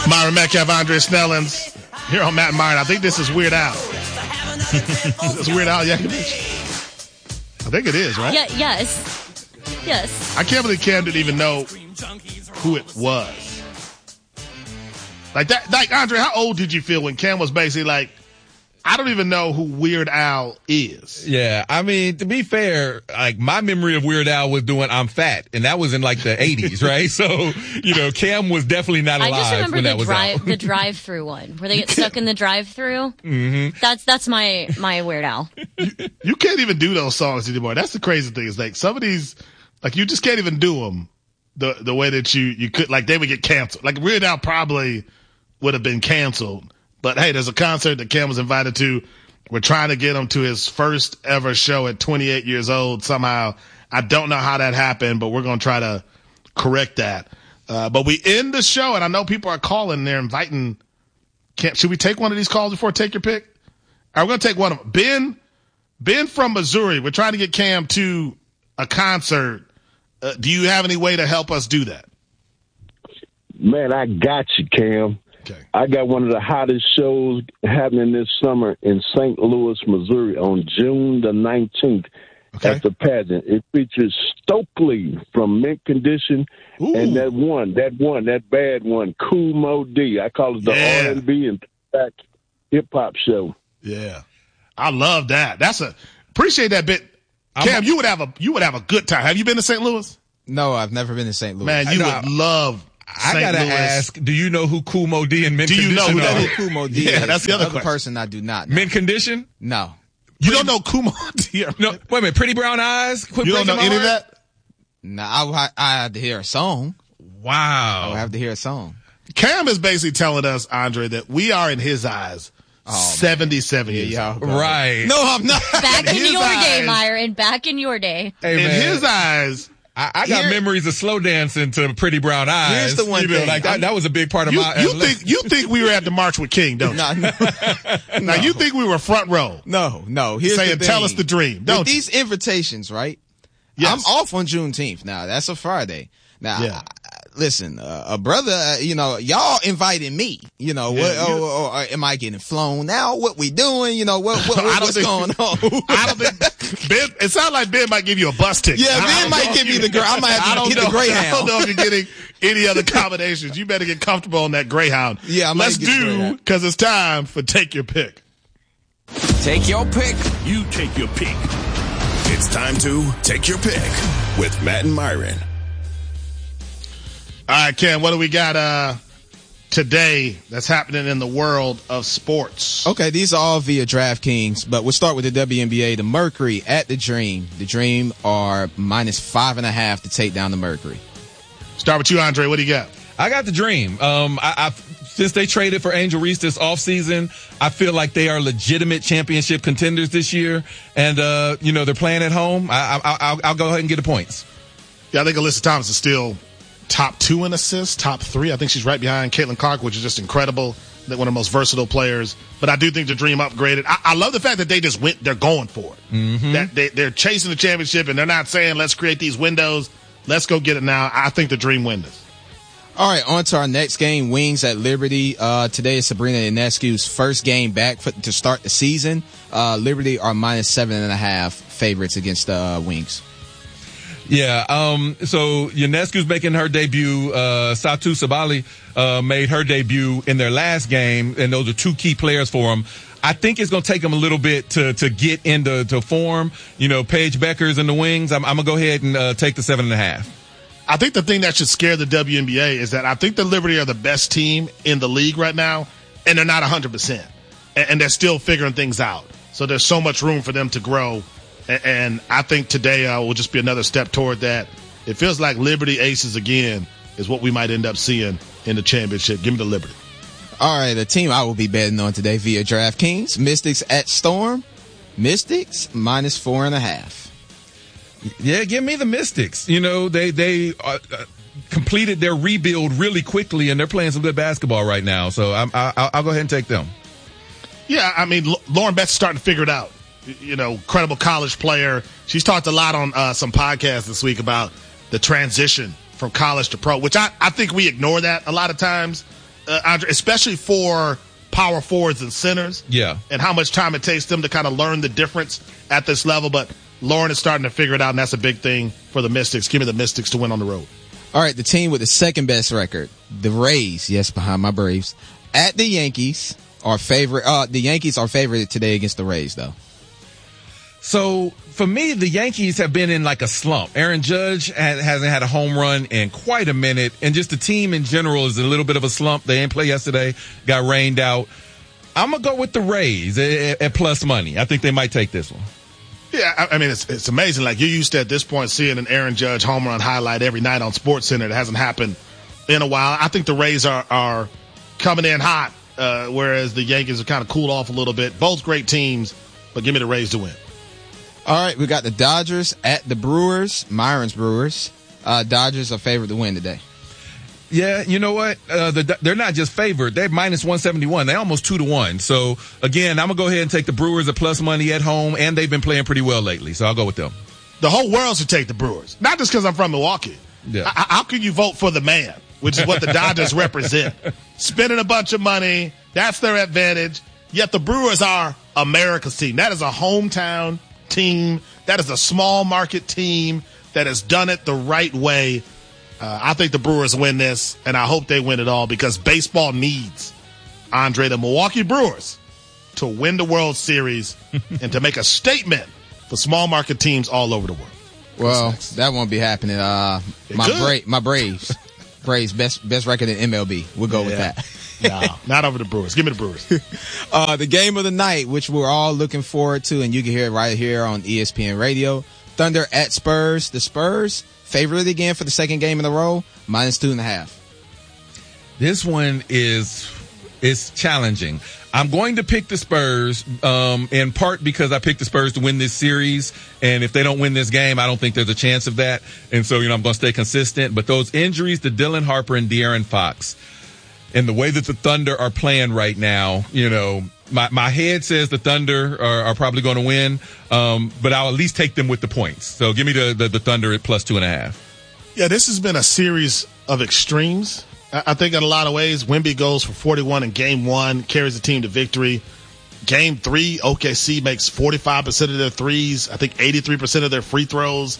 Myron Metcalf, Andre Snellings, here on Matt and Myron. I think this is Weird Al. Is this Weird Al Yankovic? I think it is, right? Yeah. Yes. I can't believe Cam didn't even know who it was. Like that. Like Andre, how old did you feel when Cam was basically like, I don't even know who Weird Al is? Yeah, I mean, to be fair, like my memory of Weird Al was doing "I'm Fat," and that was in like the 80s, right? So, Cam was definitely not alive. I just remember when that was out. the drive-through one where they get stuck in the drive-through. Mm-hmm. That's my Weird Al. You can't even do those songs anymore. That's the crazy thing. Is like some of these, like you just can't even do them the way that you could. Like they would get canceled. Like Weird Al probably would have been canceled. But hey, there's a concert that Cam was invited to. We're trying to get him to his first ever show at 28 years old somehow. I don't know how that happened, but we're going to try to correct that. But we end the show, and I know people are calling. They're inviting Cam. Should we take one of these calls before take your pick? All right, we're going to take one of them. Ben from Missouri. We're trying to get Cam to a concert. Do you have any way to help us do that? Man, I got you, Cam. Okay. I got one of the hottest shows happening this summer in St. Louis, Missouri on June the 19th at the pageant. It features Stokely from Mint Condition and that bad one, Kool Moe Dee. I call it the R&B and back hip-hop show. Yeah. I love that. Appreciate that bit. Cam, you would have a good time. Have you been to St. Louis? No, I've never been to St. Louis. Man, you would love I gotta ask, do you know who Kool Moe Dee and Mint Condition are? Do you know who Kool Moe Dee is? Yeah, that's the other person I do not know. Mint Condition? No. You don't know Kool Moe Dee? No, wait a minute. Pretty Brown Eyes? You don't know any of that? No, I had to hear a song. Wow. I would have to hear a song. Cam is basically telling us, Andre, that we are in his eyes 77 years old. Right. No, I'm not. Back in your day, Myron. Back in your day. Hey, in his eyes, I got memories of slow dancing to Pretty Brown Eyes. Here's the one thing. Like that was a big part of you think we were at the March with King, don't you? No. Now, you think we were front row. No. Here's saying, the thing. tell us the dream, don't With you? these invitations, right? Yes. I'm off on Juneteenth now. That's a Friday. Now, listen, a brother, y'all invited me. Am I getting flown now? What we doing? What's going on? I don't think Ben. It sounds like Ben might give you a bus ticket. Yeah, Ben might give you the. I might have to get the Greyhound. I don't know if you're getting any other accommodations. You better get comfortable on that Greyhound. Yeah, I might let's do because it's time for Take Your Pick. Take your pick. You take your pick. It's time to Take Your Pick with Matt and Myron. All right, Ken, what do we got today that's happening in the world of sports? Okay, these are all via DraftKings, but we'll start with the WNBA. The Mercury at the Dream. The Dream are -5.5 to take down the Mercury. Start with you, Andre. What do you got? I got the Dream. Since they traded for Angel Reese this offseason, I feel like they are legitimate championship contenders this year. And, they're playing at home. I'll go ahead and get the points. Yeah, I think Alyssa Thomas is still top 2 in assists, top 3. I think she's right behind Caitlin Clark, which is just incredible. One of the most versatile players. But I do think the Dream upgraded. I love the fact that they just they're going for it. Mm-hmm. That they're chasing the championship, and they're not saying, let's create these windows. Let's go get it now. I think the Dream win this. All right, on to our next game, Wings at Liberty. Today is Sabrina Ionescu's first game back to start the season. Liberty are -7.5 favorites against the Wings. Yeah, so Ionescu's making her debut. Satu Sabali made her debut in their last game, and those are two key players for them. I think it's going to take them a little bit to get into form. Paige Becker's in the Wings. I'm going to go ahead and take the 7.5. I think the thing that should scare the WNBA is that I think the Liberty are the best team in the league right now, and they're not 100%. And they're still figuring things out. So there's so much room for them to grow. And I think today will just be another step toward that. It feels like Liberty Aces again is what we might end up seeing in the championship. Give me the Liberty. All right, the team I will be betting on today via DraftKings. Mystics at Storm. Mystics -4.5. Yeah, give me the Mystics. They completed their rebuild really quickly, and they're playing some good basketball right now. So I'll go ahead and take them. Yeah, I mean, Lauren Betts starting to figure it out. Credible college player. She's talked a lot on some podcasts this week about the transition from college to pro, which I think we ignore that a lot of times. Andre, especially for power forwards and centers. Yeah. And how much time it takes them to kind of learn the difference at this level. But Lauren is starting to figure it out, and that's a big thing for the Mystics. Give me the Mystics to win on the road. All right, the team with the second best record, the Rays, yes, behind my Braves, at the Yankees are favorite. The Yankees are favored today against the Rays, though. So for me, the Yankees have been in like a slump. Aaron Judge hasn't had a home run in quite a minute, and just the team in general is a little bit of a slump. They didn't play yesterday, got rained out. I'm gonna go with the Rays at plus money. I think they might take this one. Yeah, I mean, it's amazing. Like, you're used to, at this point, seeing an Aaron Judge home run highlight every night on SportsCenter. It hasn't happened in a while. I think the Rays are coming in hot, whereas the Yankees have kind of cooled off a little bit. Both great teams, but give me the Rays to win. All right, we got the Dodgers at the Brewers, Myron's Brewers. Dodgers are favored to win today. Yeah, you know what? They're not just favored. They're minus 171. They're almost 2-1. So, again, I'm going to go ahead and take the Brewers at plus money at home, and they've been playing pretty well lately. So I'll go with them. The whole world should take the Brewers. Not just because I'm from Milwaukee. Yeah. How can you vote for the man, which is what the Dodgers represent? Spending a bunch of money, that's their advantage. Yet the Brewers are America's team. That is a hometown team. That is a small market team that has done it the right way. I think the Brewers win this, and I hope they win it all, because baseball needs, Andre, the Milwaukee Brewers to win the World Series and to make a statement for small market teams all over the world. Well, that won't be happening. My Braves. Braves, best record in MLB. We'll go with that. No, not over the Brewers. Give me the Brewers. The game of the night, which we're all looking forward to, and you can hear it right here on ESPN Radio. Thunder at Spurs. The Spurs favored again for the second game in a row, minus 2.5. This one is challenging. I'm going to pick the Spurs, in part because I picked the Spurs to win this series. And if they don't win this game, I don't think there's a chance of that. And so, I'm going to stay consistent. But those injuries to Dylan Harper and De'Aaron Fox, and the way that the Thunder are playing right now, my head says the Thunder are probably going to win. But I'll at least take them with the points. So give me the Thunder at plus 2.5. Yeah, this has been a series of extremes. I think in a lot of ways, Wemby goes for 41 in game 1, carries the team to victory. Game 3, OKC makes 45% of their threes. I think 83% of their free throws.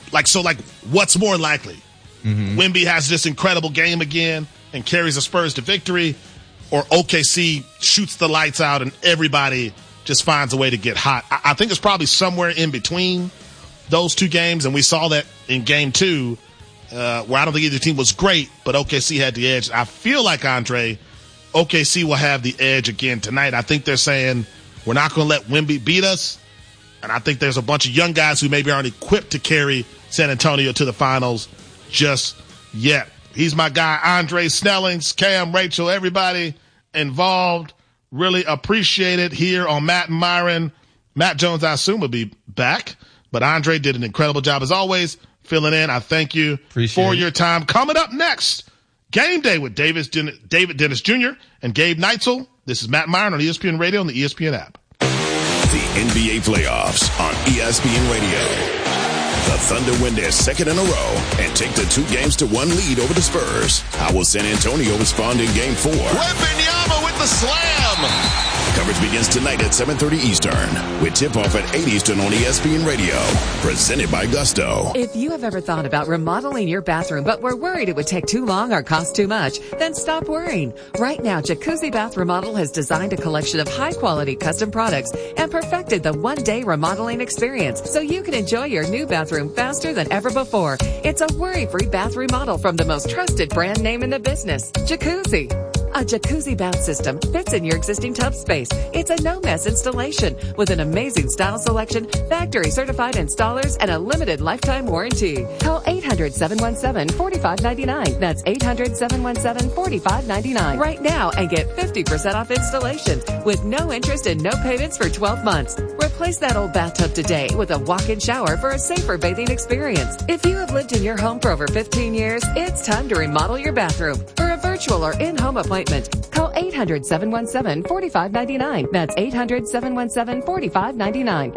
What's more likely? Mm-hmm. Wemby has this incredible game again and carries the Spurs to victory, or OKC shoots the lights out and everybody just finds a way to get hot. I think it's probably somewhere in between those two games, and we saw that in game 2, where I don't think either team was great, but OKC had the edge. I feel like, Andre, OKC will have the edge again tonight. I think they're saying, we're not going to let Wemby beat us, and I think there's a bunch of young guys who maybe aren't equipped to carry San Antonio to the finals just yet. He's my guy, Andre Snellings, Cam, Rachel, everybody involved. Really appreciate it here on Matt and Myron. Matt Jones, I assume, will be back, but Andre did an incredible job as always filling in. I thank you for your time. Coming up next, Game Day with David Dennis Jr. and Gabe Neitzel. This is Matt Myron on ESPN Radio and the ESPN app. The NBA playoffs on ESPN Radio. The Thunder win their second in a row and take the 2-1 lead over the Spurs. How will San Antonio respond in Game 4? Wembanyama with the slam. Coverage begins tonight at 7:30 Eastern with tip-off at 8 Eastern on ESPN Radio. Presented by Gusto. If you have ever thought about remodeling your bathroom but were worried it would take too long or cost too much, then stop worrying. Right now, Jacuzzi Bath Remodel has designed a collection of high-quality custom products and perfected the one-day remodeling experience so you can enjoy your new bathroom faster than ever before. It's a worry-free bath remodel from the most trusted brand name in the business, Jacuzzi. A jacuzzi bath system fits in your existing tub space. It's a no-mess installation with an amazing style selection, factory-certified installers, and a limited lifetime warranty. Call 800-717-4599. That's 800-717-4599 right now and get 50% off installation with no interest and no payments for 12 months. Replace that old bathtub today with a walk-in shower for a safer bathing experience. If you have lived in your home for over 15 years, it's time to remodel your bathroom. For a virtual or in-home appointment, call 800-717-4599. That's 800-717-4599.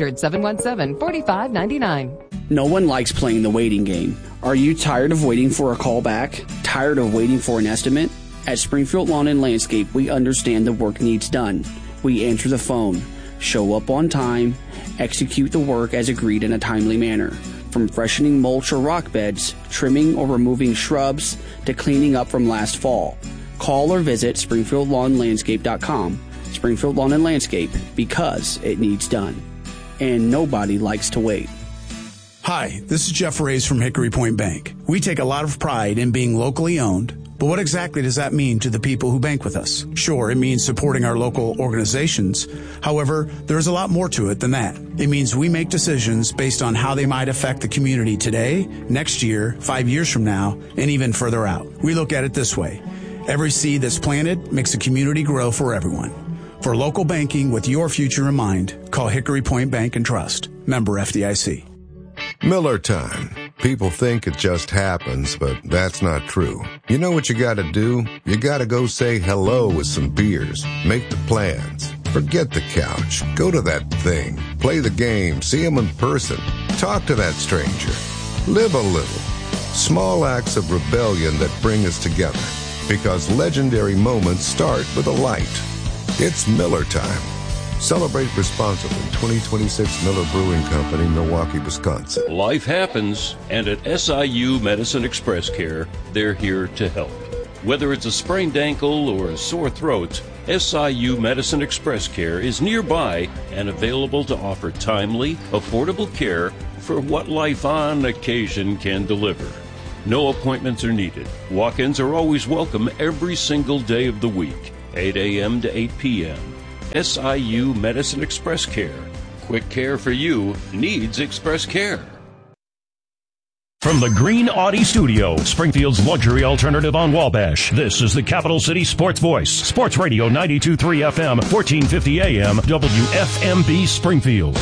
800-717-4599. No one likes playing the waiting game. Are you tired of waiting for a call back? Tired of waiting for an estimate? At Springfield Lawn and Landscape, we understand the work needs done. We answer the phone, show up on time, execute the work as agreed in a timely manner. From freshening mulch or rock beds, trimming or removing shrubs, to cleaning up from last fall. Call or visit SpringfieldLawnLandscape.com. Springfield Lawn and Landscape, because it needs done. And nobody likes to wait. Hi, this is Jeff Reyes from Hickory Point Bank. We take a lot of pride in being locally owned, but what exactly does that mean to the people who bank with us? Sure, it means supporting our local organizations. However, there's a lot more to it than that. It means we make decisions based on how they might affect the community today, next year, 5 years from now, and even further out. We look at it this way. Every seed that's planted makes a community grow for everyone. For local banking with your future in mind, call Hickory Point Bank and Trust. Member FDIC. Miller time. People think it just happens, but that's not true. You know what you gotta do? You gotta go say hello with some beers. Make the plans. Forget the couch. Go to that thing. Play the game. See them in person. Talk to that stranger. Live a little. Small acts of rebellion that bring us together. Because legendary moments start with a light. It's Miller time. Celebrate responsibly. 2026 Miller Brewing Company, Milwaukee, Wisconsin. Life happens, and at SIU Medicine Express Care, they're here to help. Whether it's a sprained ankle or a sore throat, SIU Medicine Express Care is nearby and available to offer timely, affordable care for what life on occasion can deliver. No appointments are needed. Walk-ins are always welcome every single day of the week, 8 a.m. to 8 p.m. SIU Medicine Express Care. Quick care for you needs express care. From the Green Audi Studio, Springfield's luxury alternative on Wabash, this is the Capital City Sports Voice. Sports Radio 92.3 FM, 1450 AM, WFMB Springfield.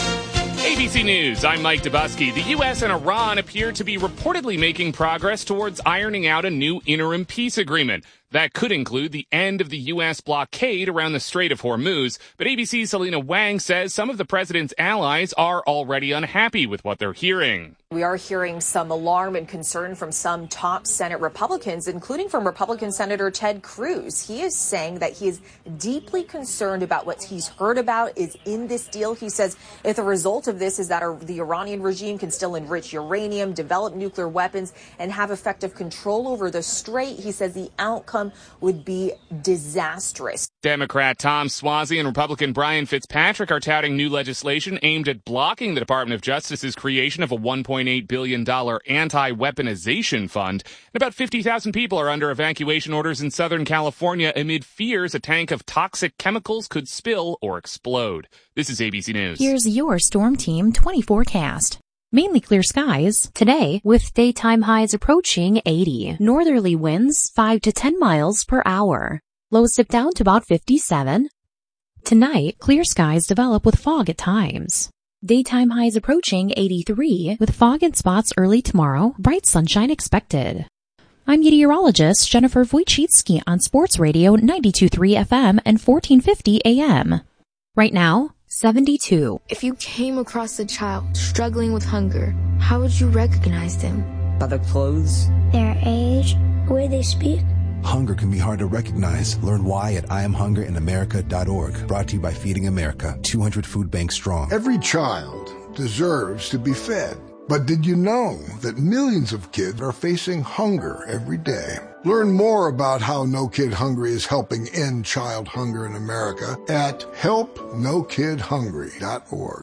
ABC News, I'm Mike Dubusky. The U.S. and Iran appear to be reportedly making progress towards ironing out a new interim peace agreement. That could include the end of the U.S. blockade around the Strait of Hormuz. But ABC's Selena Wang says some of the president's allies are already unhappy with what they're hearing. We are hearing some alarm and concern from some top Senate Republicans, including from Republican Senator Ted Cruz. He is saying that he is deeply concerned about what he's heard about is in this deal. He says if the result of this is that the Iranian regime can still enrich uranium, develop nuclear weapons, and have effective control over the Strait, he says the outcome would be disastrous. Democrat Tom Suozzi and Republican Brian Fitzpatrick are touting new legislation aimed at blocking the Department of Justice's creation of a $1.8 billion anti-weaponization fund. And about 50,000 people are under evacuation orders in Southern California amid fears a tank of toxic chemicals could spill or explode. This is ABC News. Here's your Storm Team 20 forecast. Mainly clear skies today with daytime highs approaching 80. Northerly winds 5 to 10 miles per hour. Lows dip down to about 57. Tonight, clear skies develop with fog at times. Daytime highs approaching 83 with fog in spots early tomorrow. Bright sunshine expected. I'm meteorologist Jennifer Wojcicki on Sports Radio 92.3 FM and 1450 AM. Right now, 72. If you came across a child struggling with hunger, how would you recognize them? By their clothes, their age, the way they speak. Hunger can be hard to recognize. Learn why at IamHungerInAmerica.org. Brought to you by Feeding America, 200 food banks strong. Every child deserves to be fed. But did you know that millions of kids are facing hunger every day? Learn more about how No Kid Hungry is helping end child hunger in America at helpnokidhungry.org.